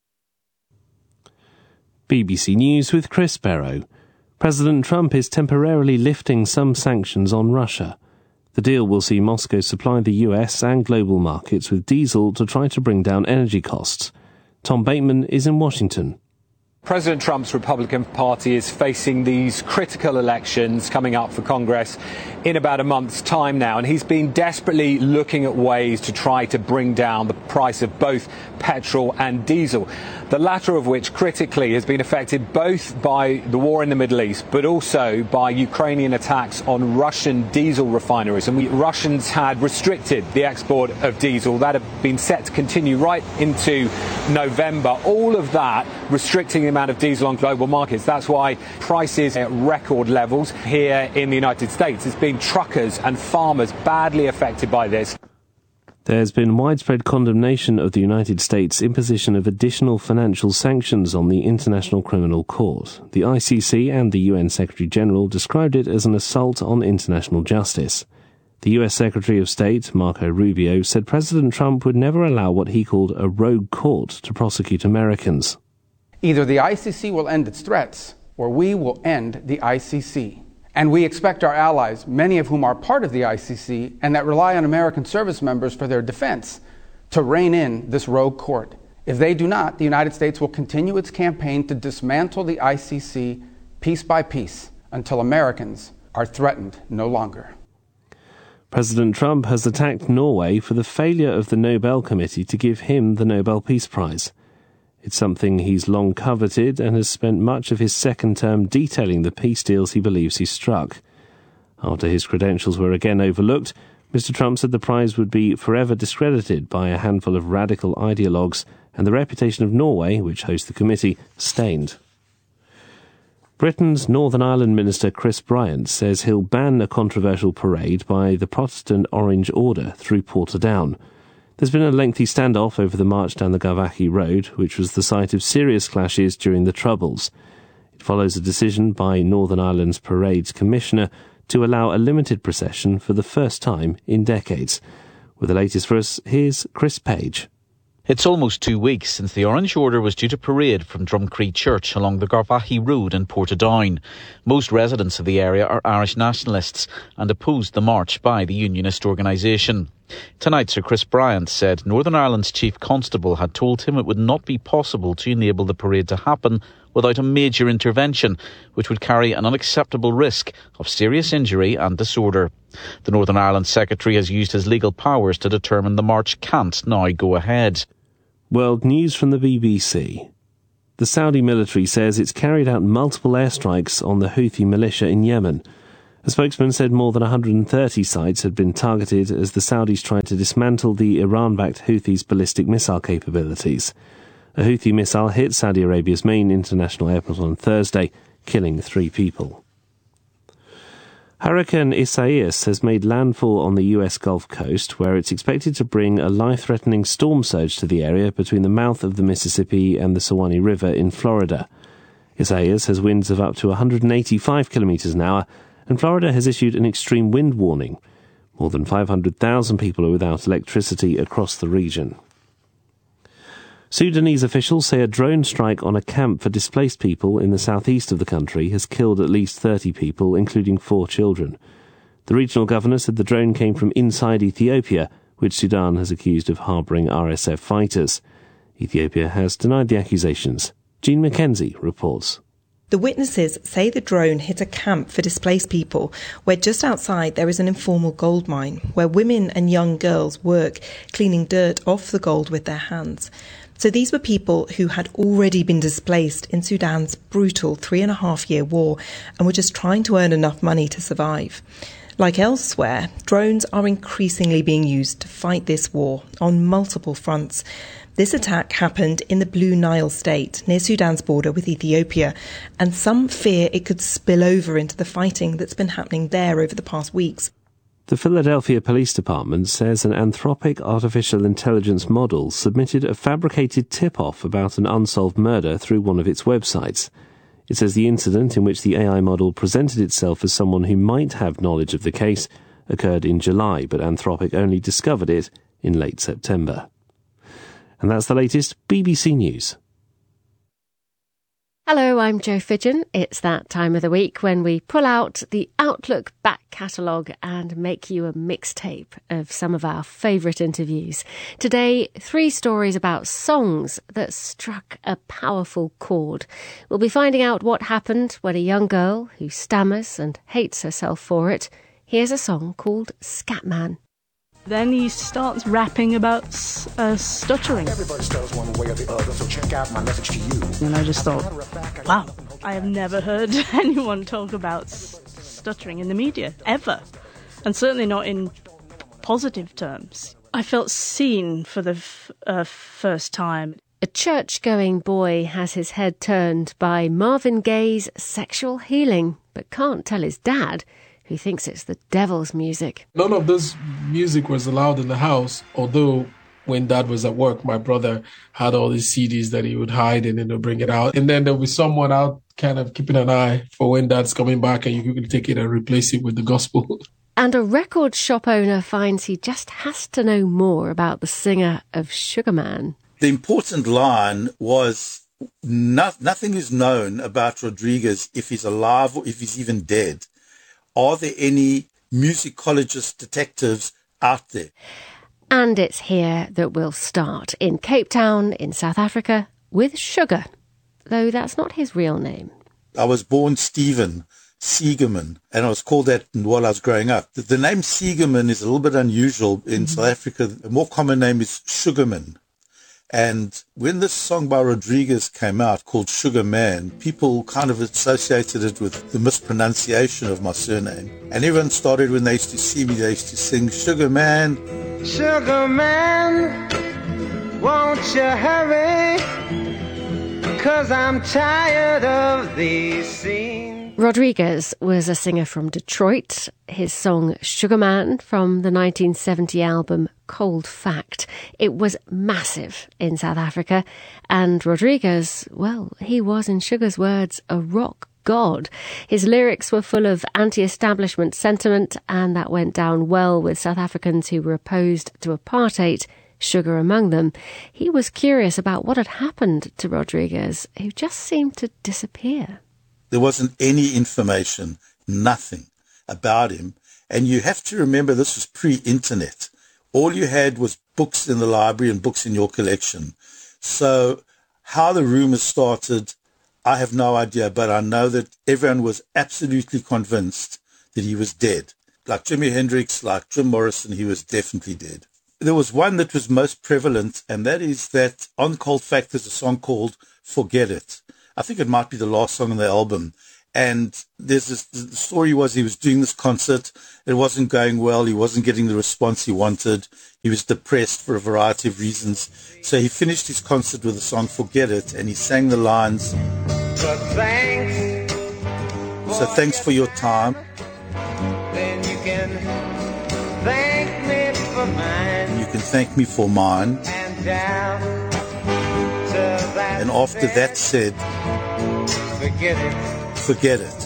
BBC News with Chris Barrow. President Trump is temporarily lifting some sanctions on Russia. The deal will see Moscow supply the US and global markets with diesel to try to bring down energy costs. Tom Bateman is in Washington. President Trump's Republican Party is facing these critical elections coming up for Congress in about a month's time now, and he's been desperately looking at ways to try to bring down the price of both petrol and diesel, the latter of which critically has been affected both by the war in the Middle East but also by Ukrainian attacks on Russian diesel refineries. And Russians had restricted the export of diesel. That had been set to continue right into November. All of that restricting the amount of diesel on global markets. That's why prices are at record levels here in the United States. It's been truckers and farmers badly affected by this. There's been widespread condemnation of the United States' imposition of additional financial sanctions on the International Criminal Court. The ICC and the UN Secretary-General described it as an assault on international justice. The US Secretary of State, Marco Rubio, said President Trump would never allow what he called a rogue court to prosecute Americans. Either the ICC will end its threats, or we will end the ICC. And we expect our allies, many of whom are part of the ICC and that rely on American service members for their defense, to rein in this rogue court. If they do not, the United States will continue its campaign to dismantle the ICC piece by piece until Americans are threatened no longer. President Trump has attacked Norway for the failure of the Nobel Committee to give him the Nobel Peace Prize. It's something he's long coveted and has spent much of his second term detailing the peace deals he believes he struck. After his credentials were again overlooked, Mr. Trump said the prize would be forever discredited by a handful of radical ideologues and the reputation of Norway, which hosts the committee, stained. Britain's Northern Ireland Minister Chris Bryant says he'll ban a controversial parade by the Protestant Orange Order through Portadown. There's been a lengthy standoff over the march down the Gavaki Road, which was the site of serious clashes during the Troubles. It follows a decision by Northern Ireland's Parades Commissioner to allow a limited procession for the first time in decades. With the latest for us, here's Chris Page. It's almost 2 weeks since the Orange Order was due to parade from Drumcree Church along the Garvaghey Road in Portadown. Most residents of the area are Irish nationalists and opposed the march by the unionist organisation. Tonight, Sir Chris Bryant said Northern Ireland's Chief Constable had told him it would not be possible to enable the parade to happen without a major intervention, which would carry an unacceptable risk of serious injury and disorder. The Northern Ireland Secretary has used his legal powers to determine the march can't now go ahead. World news from the BBC. The Saudi military says it's carried out multiple airstrikes on the Houthi militia in Yemen. A spokesman said more than 130 sites had been targeted as the Saudis tried to dismantle the Iran-backed Houthis' ballistic missile capabilities. A Houthi missile hit Saudi Arabia's main international airport on Thursday, killing 3 people. Hurricane Isaias has made landfall on the US Gulf Coast, where it's expected to bring a life-threatening storm surge to the area between the mouth of the Mississippi and the Suwannee River in Florida. Isaias has winds of up to 185 kilometers an hour, and Florida has issued an extreme wind warning. More than 500,000 people are without electricity across the region. Sudanese officials say a drone strike on a camp for displaced people in the southeast of the country has killed at least 30 people, including 4 children. The regional governor said the drone came from inside Ethiopia, which Sudan has accused of harbouring RSF fighters. Ethiopia has denied the accusations. Jean Mackenzie reports. The witnesses say the drone hit a camp for displaced people where just outside there is an informal gold mine where women and young girls work cleaning dirt off the gold with their hands. So these were people who had already been displaced in Sudan's brutal 3.5-year war and were just trying to earn enough money to survive. Like elsewhere, drones are increasingly being used to fight this war on multiple fronts. This attack happened in the Blue Nile state near Sudan's border with Ethiopia, and some fear it could spill over into the fighting that's been happening there over the past weeks. The Philadelphia Police Department says an Anthropic artificial intelligence model submitted a fabricated tip-off about an unsolved murder through one of its websites. It says the incident in which the AI model presented itself as someone who might have knowledge of the case occurred in July, but Anthropic only discovered it in late September. And that's the latest BBC News. Hello, I'm Jo Fidgen. It's that time of the week when we pull out the Outlook back catalogue and make you a mixtape of some of our favourite interviews. Today, 3 stories about songs that struck a powerful chord. We'll be finding out what happened when a young girl who stammers and hates herself for it hears a song called Scatman. Then he starts rapping about stuttering. Everybody stutters one way or the other, so check out my message to you. And I just thought, wow, I have never heard anyone talk about stuttering in the media, ever. And certainly not in positive terms. I felt seen for the first time. A church-going boy has his head turned by Marvin Gaye's Sexual Healing, but can't tell his dad, who thinks it's the devil's music. None of this music was allowed in the house, although when Dad was at work, my brother had all these CDs that he would hide and then he'll bring it out. And then there'll be someone out kind of keeping an eye for when Dad's coming back and you can take it and replace it with the gospel. And a record shop owner finds he just has to know more about the singer of Sugarman. The important line was, nothing is known about Rodriguez if he's alive or if he's even dead. Are there any musicologist detectives out there? And it's here that we'll start, in Cape Town, in South Africa, with Sugar, though that's not his real name. I was born Stephen Siegerman, and I was called that while I was growing up. The name Siegerman is a little bit unusual in South Africa. A more common name is Sugarman. And when this song by Rodriguez came out called Sugar Man, people kind of associated it with the mispronunciation of my surname. And everyone started, when they used to see me, they used to sing, Sugar Man. Sugar Man, won't you hurry? 'Cause I'm tired of these scenes. Rodriguez was a singer from Detroit. His song Sugarman from the 1970 album Cold Fact. It was massive in South Africa, and Rodriguez, well, he was, in Sugar's words, a rock god. His lyrics were full of anti-establishment sentiment, and that went down well with South Africans who were opposed to apartheid. Sugar among them, he was curious about what had happened to Rodriguez, who just seemed to disappear. There wasn't any information, nothing about him. And you have to remember this was pre-internet. All you had was books in the library and books in your collection. So how the rumors started, I have no idea, but I know that everyone was absolutely convinced that he was dead. Like Jimi Hendrix, like Jim Morrison, he was definitely dead. There was one that was most prevalent, and that is that on Cold Fact there's a song called Forget It. I think it might be the last song on the album. And there's this, the story was he was doing this concert. It wasn't going well. He wasn't getting the response he wanted. He was depressed for a variety of reasons. So he finished his concert with the song Forget It, and he sang the lines, So thanks for your time. Then you can thank me for mine. You can thank me for mine. And down to that And after that said, forget it. Forget it.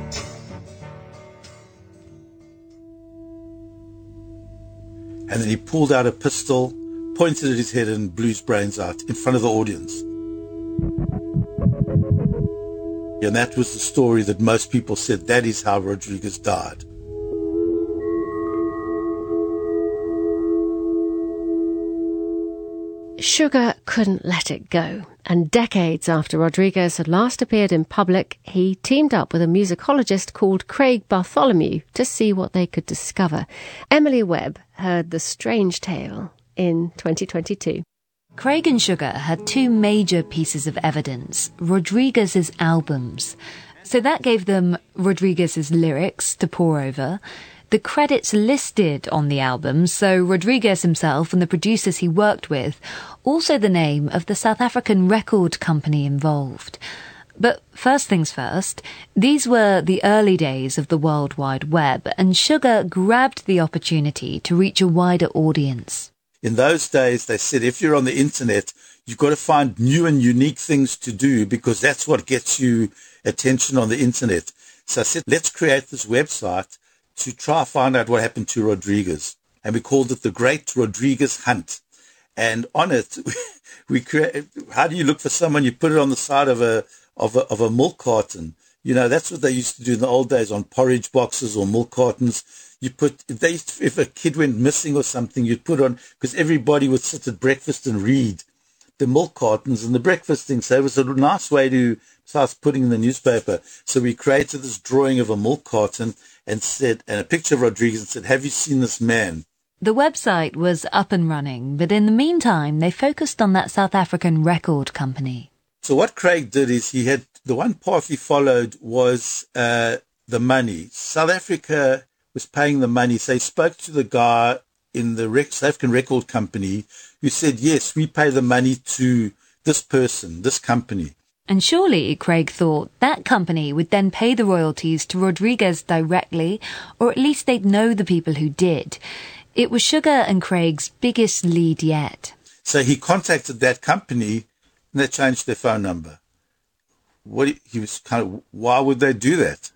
And then he pulled out a pistol, pointed at his head and blew his brains out in front of the audience. And that was the story that most people said that is how Rodriguez died. Sugar couldn't let it go, and decades after Rodriguez had last appeared in public, he teamed up with a musicologist called Craig Bartholomew to see what they could discover. Emily Webb heard the strange tale in 2022. Craig and Sugar had two major pieces of evidence, Rodriguez's albums. So that gave them Rodriguez's lyrics to pore over, the credits listed on the albums, so Rodriguez himself and the producers he worked with, also the name of the South African record company involved. But first things first, these were the early days of the World Wide Web, and Sugar grabbed the opportunity to reach a wider audience. In those days, they said, if you're on the internet, you've got to find new and unique things to do because that's what gets you attention on the internet. So I said, let's create this website to try to find out what happened to Rodriguez. And we called it the Great Rodriguez Hunt. And on it, we create, how do you look for someone? You put it on the side of a milk carton. You know, that's what they used to do in the old days on porridge boxes or milk cartons. You put, if a kid went missing or something, you'd put on, because everybody would sit at breakfast and read the milk cartons and the breakfast thing. So it was a nice way to start putting in the newspaper. So we created this drawing of a milk carton and a picture of Rodriguez and said, have you seen this man? The website was up and running, but in the meantime, they focused on that South African record company. So what Craig did is the one path he followed was the money. South Africa was paying the money. So he spoke to the guy in the South African record company who said, yes, we pay the money to this person, this company. And surely, Craig thought, that company would then pay the royalties to Rodriguez directly, or at least they'd know the people who did. It was Sugar and Craig's biggest lead yet. So he contacted that company and they changed their phone number. He was why would they do that?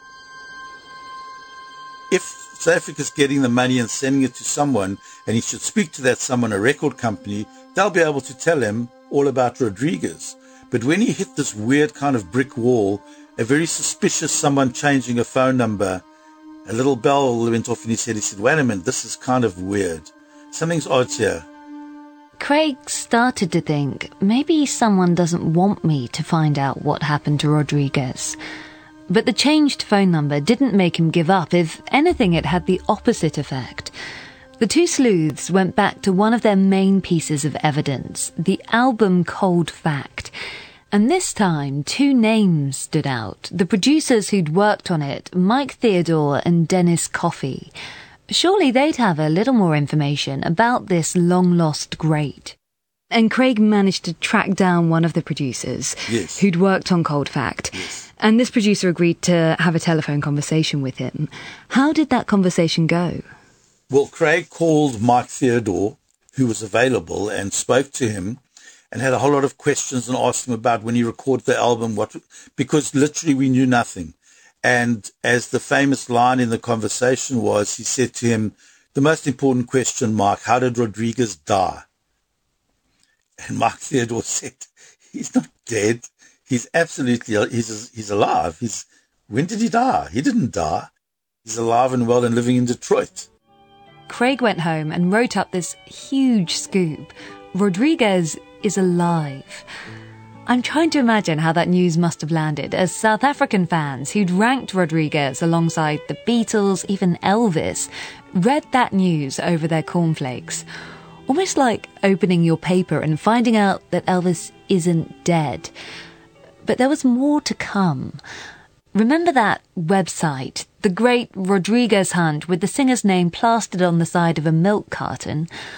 If South Africa's getting the money and sending it to someone, and he should speak to that someone, a record company, they'll be able to tell him all about Rodriguez. But when he hit this weird kind of brick wall, a very suspicious someone changing a phone number, a little bell went off in his head. He said, wait a minute, this is kind of weird. Something's odd here. Craig started to think, maybe someone doesn't want me to find out what happened to Rodriguez. But the changed phone number didn't make him give up. If anything, it had the opposite effect. The two sleuths went back to one of their main pieces of evidence, the album Cold Fact. And this time, two names stood out. The producers who'd worked on it, Mike Theodore and Dennis Coffey. Surely they'd have a little more information about this long-lost great. And Craig managed to track down one of the producers who'd worked on Cold Fact. Yes. And this producer agreed to have a telephone conversation with him. How did that conversation go? Well, Craig called Mike Theodore, who was available, and spoke to him and had a whole lot of questions and asked him about when he recorded the album, because literally we knew nothing. And as the famous line in the conversation was, he said to him, the most important question, Mike, how did Rodriguez die? And Mark Theodore said, he's not dead. He's absolutely, he's alive. When did he die? He didn't die. He's alive and well and living in Detroit. Craig went home and wrote up this huge scoop. Rodriguez is alive. I'm trying to imagine how that news must have landed as South African fans who'd ranked Rodriguez alongside the Beatles, even Elvis, read that news over their cornflakes. Almost like opening your paper and finding out that Elvis isn't dead. But there was more to come. Remember that website, The Great Rodriguez Hunt, with the singer's name plastered on the side of a milk carton?